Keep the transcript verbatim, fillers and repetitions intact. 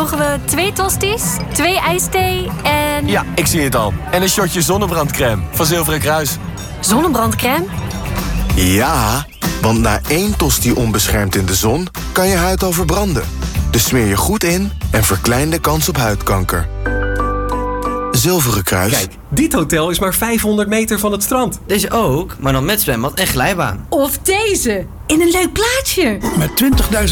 Mogen we twee tosties, twee ijsthee en... Ja, ik zie het al. En een shotje zonnebrandcrème van Zilveren Kruis. Zonnebrandcrème? Ja, want na één tosti onbeschermd in de zon kan je huid al verbranden. Dus smeer je goed in en verklein de kans op huidkanker. Zilveren Kruis. Kijk, dit hotel is maar vijfhonderd meter van het strand. Deze ook, maar dan met zwembad en glijbaan. Of deze, in een leuk plaatsje. Met twintigduizend